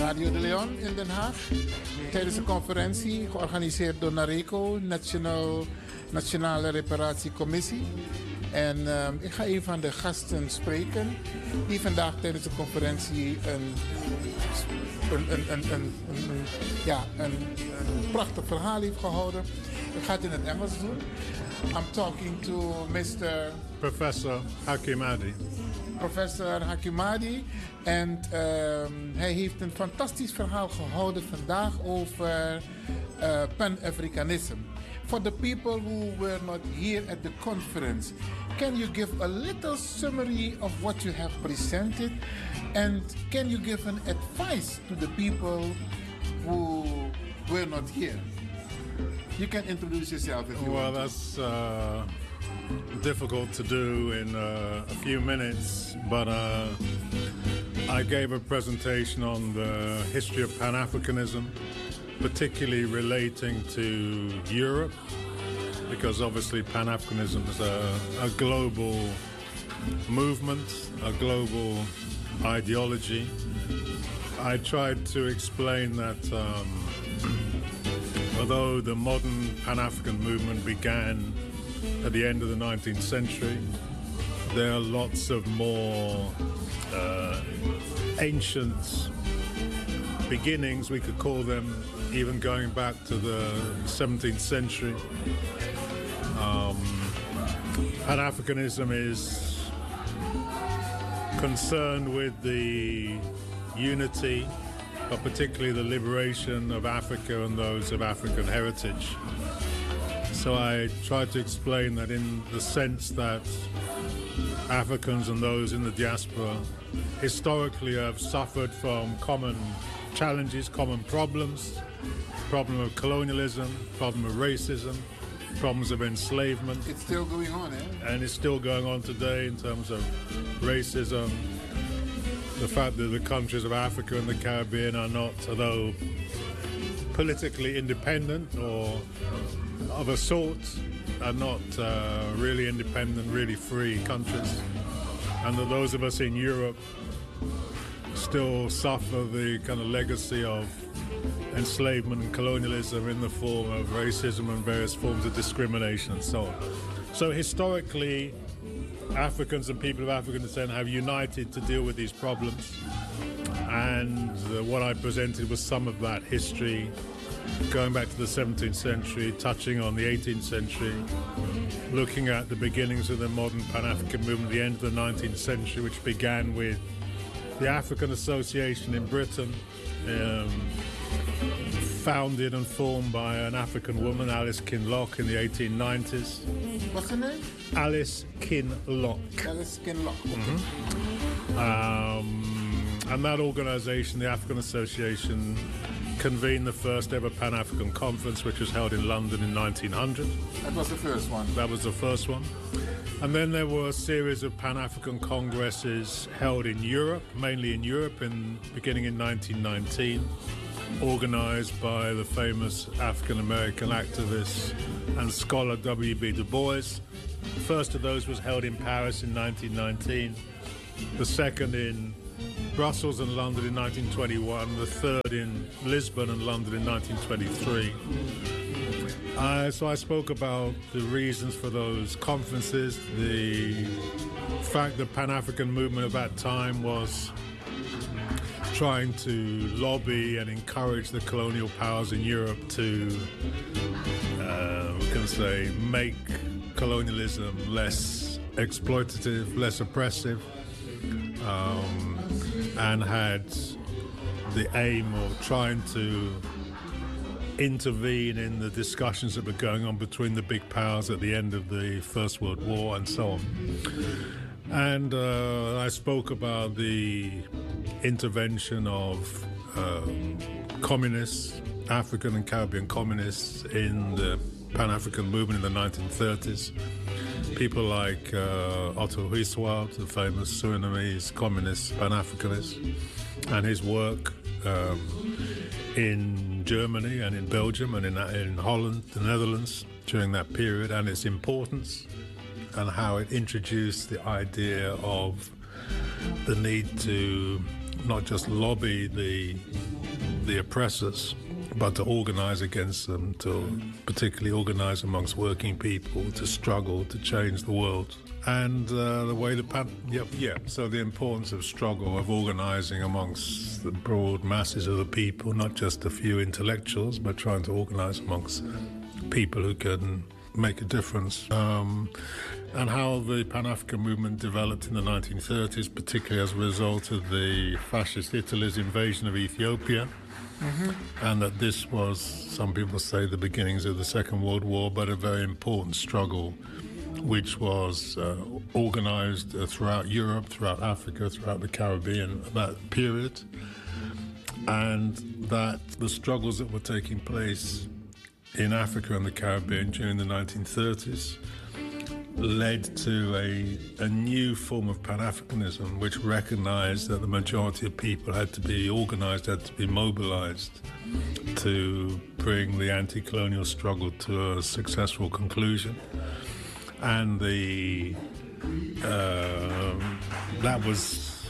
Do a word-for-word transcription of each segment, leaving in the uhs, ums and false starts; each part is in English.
Radio de Leon in Den Haag. Tijdens een conferentie georganiseerd door NARECO, National, Nationale Reparatiecommissie. En uh, ik ga een van de gasten spreken die vandaag tijdens de conferentie een, een, een, een, een, een, ja, een, een prachtig verhaal heeft gehouden. Ik ga het in het Engels doen. I'm talking to mister Professor Hakimadi. Professor Hakimadi. En um, hij heeft een fantastisch verhaal gehouden vandaag over uh, Pan-Africanism. For the people who were not here at the conference, can you give a little summary of what you have presented? And can you give an advice to the people who were not here? You can introduce yourself if you well, want. Well, that's uh, difficult to do in uh, a few minutes, but uh, I gave a presentation on the history of Pan-Africanism, particularly relating to Europe, because obviously Pan-Africanism is a, a global movement, a global ideology. I tried to explain that um, although the modern Pan-African movement began at the end of the nineteenth century, there are lots of more uh, ancient beginnings, we could call them, even going back to the seventeenth century. Um, Pan-Africanism is concerned with the unity, but particularly the liberation of Africa and those of African heritage. So I tried to explain that in the sense that Africans and those in the diaspora historically have suffered from common challenges, common problems, problem of colonialism, problem of racism, problems of enslavement. It's still going on, eh? And it's still going on today in terms of racism. The fact that the countries of Africa and the Caribbean are not, although politically independent or of a sort, are not uh, really independent, really free countries. And that those of us in Europe still suffer the kind of legacy of enslavement and colonialism in the form of racism and various forms of discrimination and so on. So historically, Africans and people of African descent have united to deal with these problems. And uh, what I presented was some of that history, going back to the seventeenth century, touching on the eighteenth century, looking at the beginnings of the modern Pan-African movement at the end of the nineteenth century, which began with the African Association in Britain, um, founded and formed by an African woman, Alice Kinloch, in the eighteen nineties. What's her name? Alice Kinloch. Alice Kinloch. Mm-hmm. Um, and that organisation, the African Association, convened the first ever Pan-African Conference, which was held in London in nineteen hundred. That was the first one. That was the first one. And then there were a series of Pan-African Congresses held in Europe, mainly in Europe, in, beginning in nineteen nineteen, organised by the famous African-American activist and scholar W B Du Bois. The first of those was held in Paris in nineteen nineteen, the second in Brussels and London in nineteen twenty-one, the third in Lisbon and London in nineteen twenty-three. Uh, so I spoke about the reasons for those conferences, the fact the Pan-African movement at that time was trying to lobby and encourage the colonial powers in Europe to, uh, we can say, make colonialism less exploitative, less oppressive, um, and had the aim of trying to intervene in the discussions that were going on between the big powers at the end of the First World War and so on. And uh, I spoke about the intervention of um, communists, African and Caribbean communists in the Pan-African movement in the nineteen thirties. People like uh, Otto Huiswoud, the famous Surinamese communist Pan-Africanist, and his work um, in Germany and in Belgium and in, in Holland, the Netherlands, during that period, and its importance and how it introduced the idea of the need to not just lobby the the oppressors, but to organize against them, to particularly organize amongst working people, to struggle, to change the world. And uh, the way the pan- yeah, yeah, so the importance of struggle, of organizing amongst the broad masses of the people, not just a few intellectuals, but trying to organize amongst people who can make a difference. Um, and how the Pan-African movement developed in the nineteen thirties, particularly as a result of the fascist Italy's invasion of Ethiopia. Mm-hmm. And that this was, some people say, the beginnings of the Second World War, but a very important struggle which was uh, organized uh, throughout Europe, throughout Africa, throughout the Caribbean at that period. And that the struggles that were taking place in Africa and the Caribbean during the nineteen thirties led to a, a new form of Pan-Africanism which recognized that the majority of people had to be organized, had to be mobilized to bring the anti-colonial struggle to a successful conclusion. And the uh, that was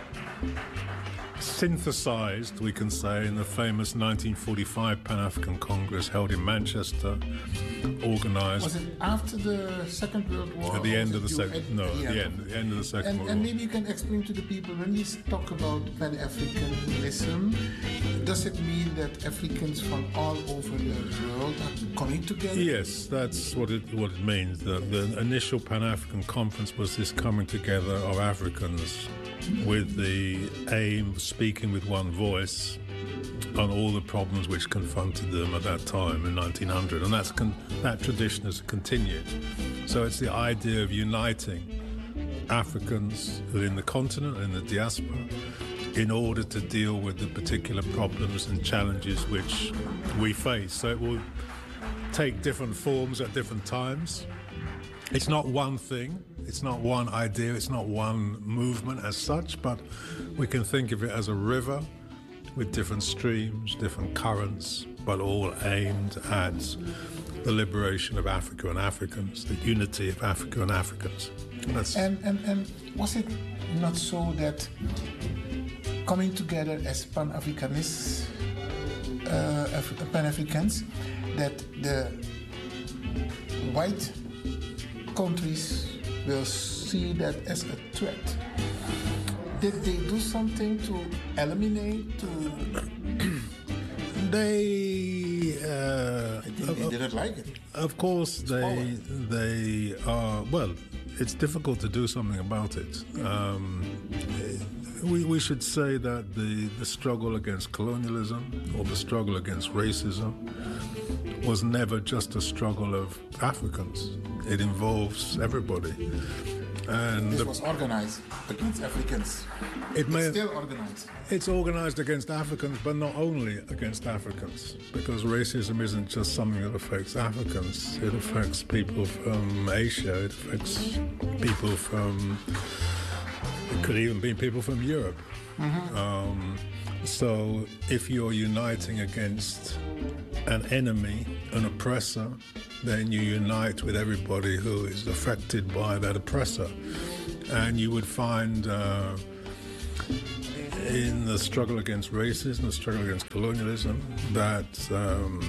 synthesized, we can say, in the famous nineteen forty-five Pan-African Congress held in Manchester, organized. Was it after the Second World War? At the end of the second, no, at the end, the end of the Second and, World and War. maybe you can explain to the people, when we talk about Pan-Africanism, does it mean that Africans from all over the world are coming together? Yes, that's what it what it means. The, the initial Pan-African conference was this coming together of Africans with the aim of speaking with one voice on all the problems which confronted them at that time in nineteen hundred, and that's con- that tradition has continued. So it's the idea of uniting Africans within the continent and the diaspora in order to deal with the particular problems and challenges which we face. So it will take different forms at different times. It's not one thing, it's not one idea, it's not one movement as such, but we can think of it as a river with different streams, different currents, but all aimed at the liberation of Africa and Africans, the unity of Africa and Africans. That's and, and, and was it not so that coming together as Pan-Africanists, uh, Af- Pan-Africans, that the white countries will see that as a threat? Did they do something to eliminate, to... They, uh, they didn't like it. Of course, they, they are, well, it's difficult to do something about it. Um, we, we should say that the, the struggle against colonialism or the struggle against racism was never just a struggle of Africans. It involves everybody. And this was organized against Africans. It may it's still organized. It's organized against Africans, but not only against Africans, because racism isn't just something that affects Africans. It affects people from Asia. It affects people from. It could even be people from Europe. Mm-hmm. Um, so if you're uniting against an enemy, an oppressor, then you unite with everybody who is affected by that oppressor. And you would find uh, in the struggle against racism, the struggle against colonialism, that um,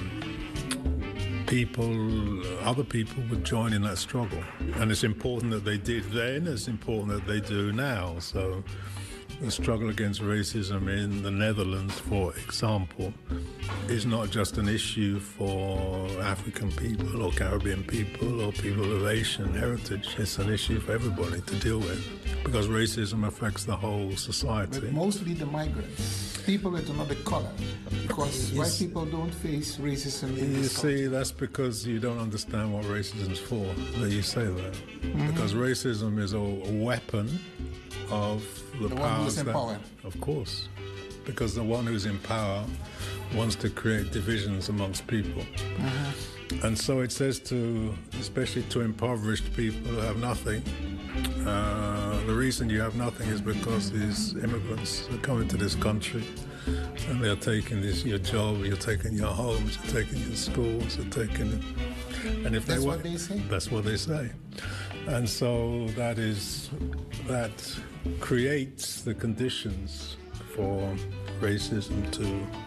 people, other people would join in that struggle. And it's important that they did then, it's important that they do now. So the struggle against racism in the Netherlands, for example, is not just an issue for African people or Caribbean people or people of Asian heritage. It's an issue for everybody to deal with, because racism affects the whole society. But mostly the migrants, people with another color, because white people don't face racism in You this see, country. that's because you don't understand what racism is for, that you say that. Mm-hmm. Because racism is a, a weapon of the, the powers one who's in that, power. Of course, because the one who's in power wants to create divisions amongst people. Mm-hmm. And so it says to, especially to impoverished people who have nothing, uh, the reason you have nothing is because these immigrants are coming to this country and they're taking this, your job, you're taking your homes, you're taking your schools, you're taking, and if That's they what they say? That's what they say. And so that is, that creates the conditions for racism to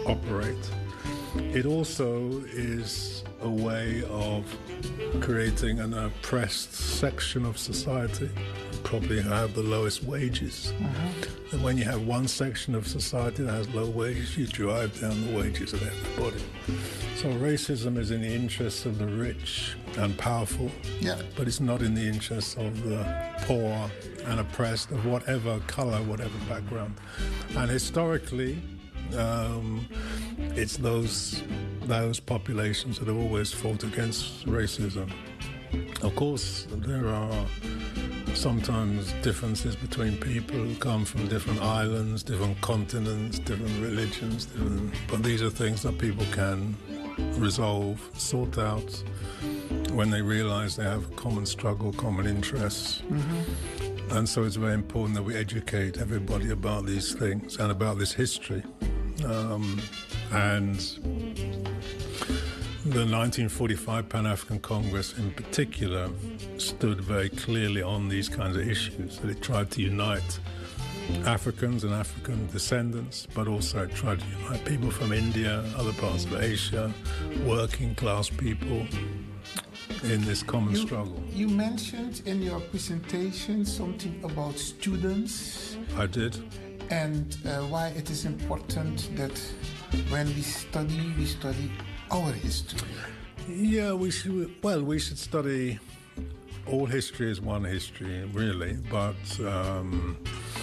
operate. It also is a way of creating an oppressed section of society, probably have the lowest wages. Mm-hmm. And when you have one section of society that has low wages, you drive down the wages of everybody. So racism is in the interests of the rich and powerful, yeah. but it's not in the interests of the poor and oppressed of whatever color, whatever background. And historically, um, it's those those populations that have always fought against racism. Of course, there are sometimes differences between people who come from different islands, different continents, different religions, different, but these are things that people can resolve, sort out when they realize they have a common struggle, common interests. Mm-hmm. And so it's very important that we educate everybody about these things and about this history. Um, and the nineteen forty-five Pan-African Congress in particular stood very clearly on these kinds of issues, that it tried to unite Africans and African descendants, but also it tried to unite people from India, other parts of Asia, working class people in this common you, struggle. You mentioned in your presentation something about students. I did. And uh, why it is important that when we study, we study our history. Yeah, we should. Well, we should study. All history is one history, really. But um,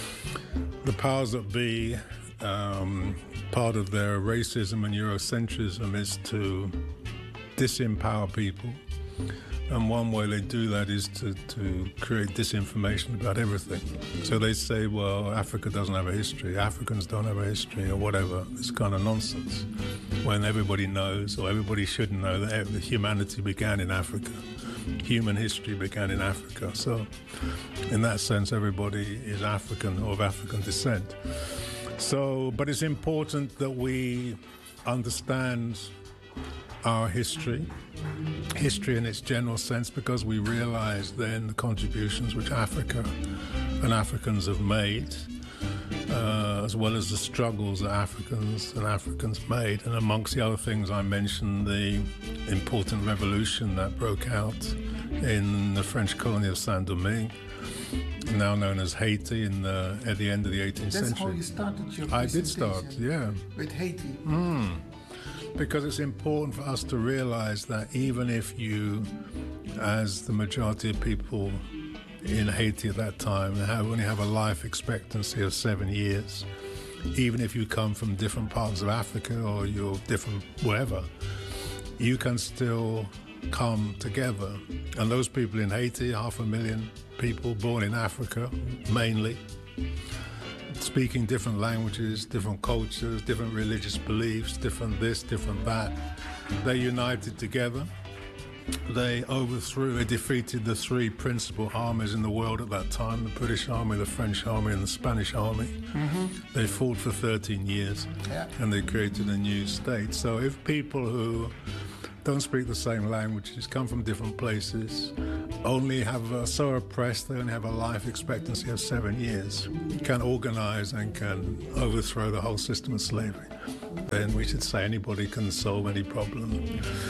the powers that be, um, part of their racism and Eurocentrism is to disempower people. And one way they do that is to, to create disinformation about everything. So they say, well, Africa doesn't have a history, Africans don't have a history, or whatever. It's kind of nonsense. When everybody knows, or everybody should know, that humanity began in Africa. Human history began in Africa. So in that sense, everybody is African or of African descent. So, but it's important that we understand our history, history in its general sense, because we realize then the contributions which Africa and Africans have made, uh, as well as the struggles that Africans and Africans made. And amongst the other things, I mentioned the important revolution that broke out in the French colony of Saint-Domingue, now known as Haiti, in the, at the end of the eighteenth That's century. How you started your I did start, yeah. With Haiti. Mm. Because it's important for us to realize that even if you, as the majority of people in Haiti at that time, have, only have a life expectancy of seven years, even if you come from different parts of Africa or you're different wherever, you can still come together. And those people in Haiti, half a million people born in Africa, mainly, speaking different languages, different cultures, different religious beliefs, different this, different that. They united together. They overthrew, they defeated the three principal armies in the world at that time, the British Army, the French Army, and the Spanish Army. Mm-hmm. They fought for thirteen years, yeah. And they created a new state. So if people who don't speak the same languages, come from different places, only have uh, so oppressed, they only have a life expectancy of seven years, can organize and can overthrow the whole system of slavery, then we should say anybody can solve any problem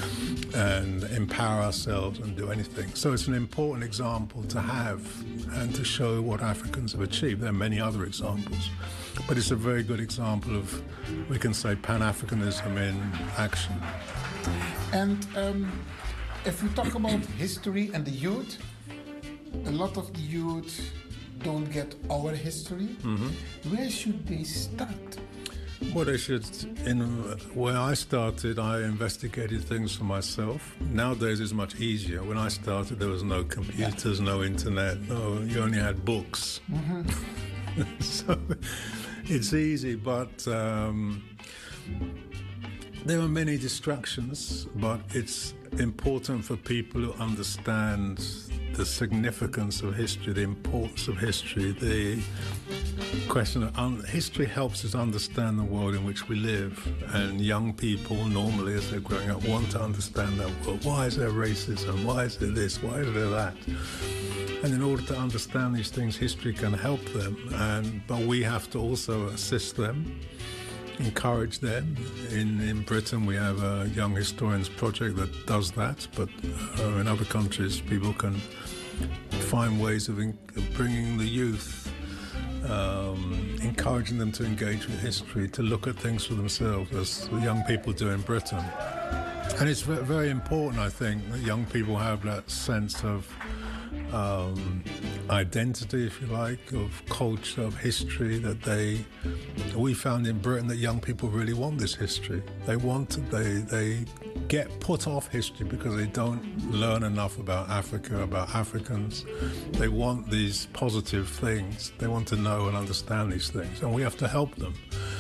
and empower ourselves and do anything. So it's an important example to have and to show what Africans have achieved. There are many other examples, but it's a very good example of, we can say, Pan-Africanism in action. And um, if we talk about history and the youth, a lot of the youth don't get our history. Mm-hmm. Where should they start? Well, they should. In where I started, I investigated things for myself. Nowadays, it's much easier. When I started, there was no computers, yeah. no internet, no. You only had books. Mm-hmm. So it's easy, but um, there are many distractions. But it's important for people who understand the significance of history, the importance of history, the question of un- history helps us understand the world in which we live, and young people normally as they're growing up want to understand that world. Why is there racism? Why is there this? Why is there that? And in order to understand these things, history can help them, and but we have to also assist them encourage them. In, in Britain, we have a Young Historians Project that does that, but uh, in other countries, people can find ways of, in, of bringing the youth, um, encouraging them to engage with history, to look at things for themselves, as the young people do in Britain. And it's very important, I think, that young people have that sense of um, identity, if you like, of culture, of history, that they... We found in Britain that young people really want this history. They want to, they, they get put off history because they don't learn enough about Africa, about Africans. They want these positive things. They want to know and understand these things, and we have to help them.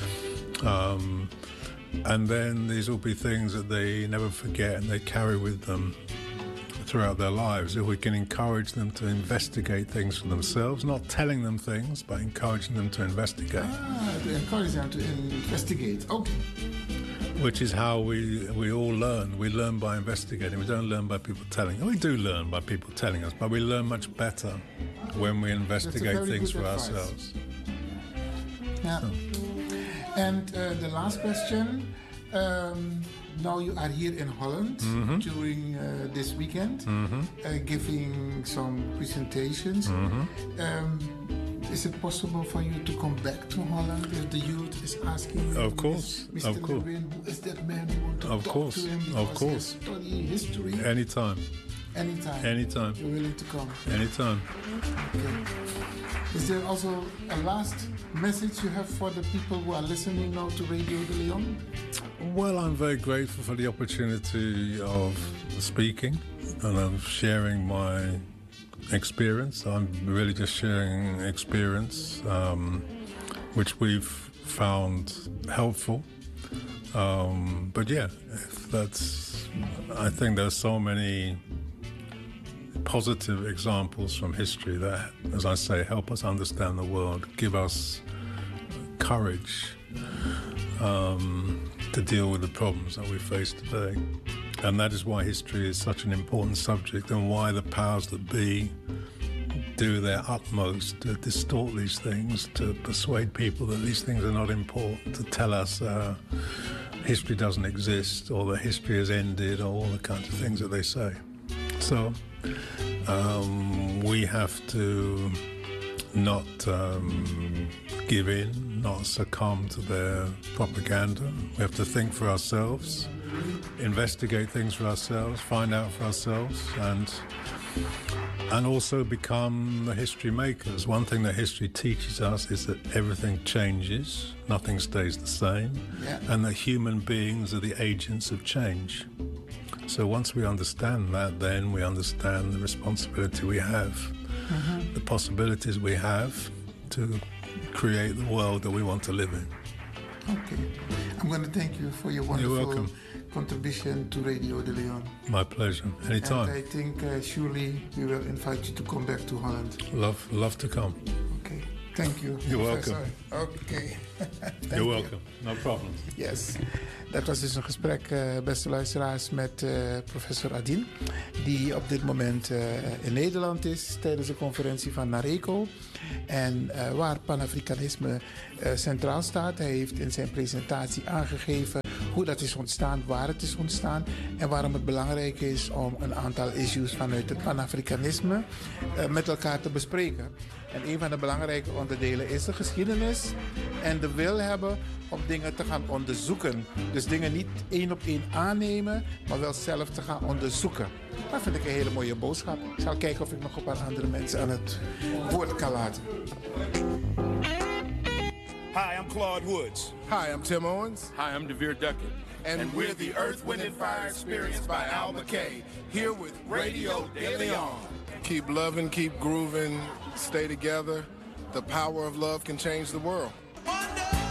Um, And then these will be things that they never forget and they carry with them throughout their lives. If we can encourage them to investigate things for themselves, not telling them things, but encouraging them to investigate. Ah, to encourage them to investigate. Okay. Which is how we, we all learn. We learn by investigating. We don't learn by people telling. We do learn by people telling us, but we learn much better when we investigate things for advice. ourselves. Yeah. So. And uh, the last question, um, now you are here in Holland mm-hmm. during uh, this weekend, mm-hmm. uh, giving some presentations. Mm-hmm. Um, is it possible for you to come back to Holland if the youth is asking? Of course, Mister of course. Lewin, who is that man who want to of talk course. to him because of course. he study history? Anytime. Anytime. Anytime. You're willing to come? Anytime. Okay. Is there also a last message you have for the people who are listening now to Radio de Leon? Well, I'm very grateful for the opportunity of speaking and of sharing my experience. I'm really just sharing experience, um, which we've found helpful. Um, but yeah, if that's, I think there's so many positive examples from history that, as I say, help us understand the world, give us courage um, to deal with the problems that we face today. And that is why history is such an important subject and why the powers that be do their utmost to distort these things, to persuade people that these things are not important, to tell us uh, history doesn't exist or that history has ended, or all the kinds of things that they say. So um, we have to not um, give in, not succumb to their propaganda. We have to think for ourselves, investigate things for ourselves, find out for ourselves, and and also become the history makers. One thing that history teaches us is that everything changes, nothing stays the same, yeah. and that human beings are the agents of change. So once we understand that, then we understand the responsibility we have, mm-hmm. the possibilities we have to create the world that we want to live in. Okay. I'm going to thank you for your wonderful You're welcome. contribution to Radio de Leon. My pleasure. Anytime. And I think uh, surely we will invite you to come back to Holland. Love, love to come. Okay. Thank you. You're Professor. welcome. Okay. You're welcome. No problem. Yes. Dat was dus een gesprek, uh, beste luisteraars, met uh, professor Adin, die op dit moment uh, in Nederland is tijdens de conferentie van NARECO. En uh, waar Pan-Afrikanisme uh, centraal staat. Hij heeft in zijn presentatie aangegeven hoe dat is ontstaan, waar het is ontstaan en waarom het belangrijk is om een aantal issues vanuit het Pan-Afrikanisme uh, met elkaar te bespreken. En een van de belangrijke onderdelen is de geschiedenis en de wil hebben om dingen te gaan onderzoeken. Dus dingen niet één op één aannemen, maar wel zelf te gaan onderzoeken. Dat vind ik een hele mooie boodschap. Ik zal kijken of ik nog een paar andere mensen aan het woord kan laten. Hi, I'm Claude Woods. Hi, I'm Tim Owens. Hi, I'm DeVere Duckett. And, and we're the Earth, Wind and Fire Experience by Al McKay, here with Radio de Leon. Keep loving, keep grooving, stay together. The power of love can change the world.